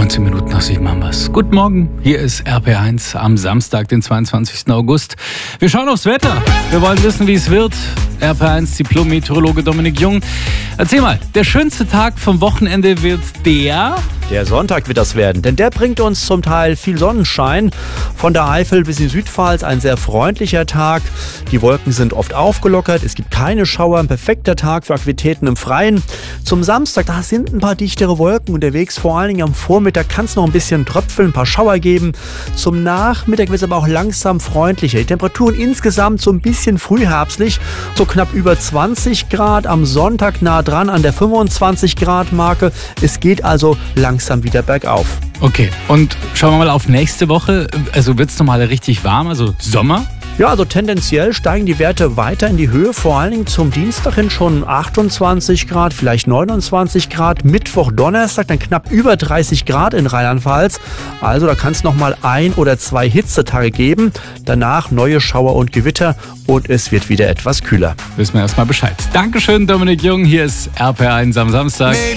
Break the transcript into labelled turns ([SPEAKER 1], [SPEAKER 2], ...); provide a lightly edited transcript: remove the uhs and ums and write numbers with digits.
[SPEAKER 1] 19 Minuten nach 7 haben wir's. Guten Morgen, hier ist RP1 am Samstag, den 22. August. Wir schauen aufs Wetter. Wir wollen wissen, wie es wird. RP1 Diplom-Meteorologe Dominik Jung. Erzähl mal, der schönste Tag vom Wochenende wird der...
[SPEAKER 2] Der Sonntag wird das werden, denn der bringt uns zum Teil viel Sonnenschein. Von der Eifel bis in die Südpfalz ein sehr freundlicher Tag. Die Wolken sind oft aufgelockert, es gibt keine Schauer, ein perfekter Tag für Aktivitäten im Freien. Zum Samstag, da sind ein paar dichtere Wolken unterwegs, vor allen Dingen am Vormittag kann es noch ein bisschen tröpfeln, ein paar Schauer geben. Zum Nachmittag wird es aber auch langsam freundlicher. Die Temperaturen insgesamt so ein bisschen frühherbstlich, so knapp über 20 Grad, am Sonntag nah dran an der 25 Grad Marke. Es geht also langsam wieder bergauf.
[SPEAKER 1] Okay, und schauen wir mal auf nächste Woche. Also wird es nochmal richtig warm, also Sommer?
[SPEAKER 2] Ja, also tendenziell steigen die Werte weiter in die Höhe, vor allen Dingen zum Dienstag hin schon 28 Grad, vielleicht 29 Grad, Mittwoch, Donnerstag dann knapp über 30 Grad in Rheinland-Pfalz. Also da kann es nochmal 1 oder 2 Hitzetage geben, danach neue Schauer und Gewitter und es wird wieder etwas kühler.
[SPEAKER 1] Wissen wir erstmal Bescheid. Dankeschön, Dominik Jung, hier ist RP1 am Samstag.